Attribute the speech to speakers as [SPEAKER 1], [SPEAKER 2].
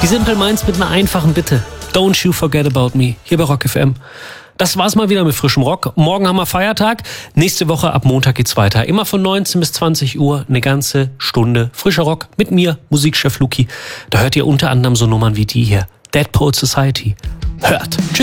[SPEAKER 1] Die Simple Minds mit einer einfachen Bitte. Don't you forget about me. Hier bei Rock FM. Das war's mal wieder mit frischem Rock. Morgen haben wir Feiertag. Nächste Woche ab Montag geht's weiter. Immer von 19 bis 20 Uhr eine ganze Stunde frischer Rock mit mir, Musikchef Luki. Da hört ihr unter anderem so Nummern wie die hier. Dead Poets Society. Hört. Tschüss.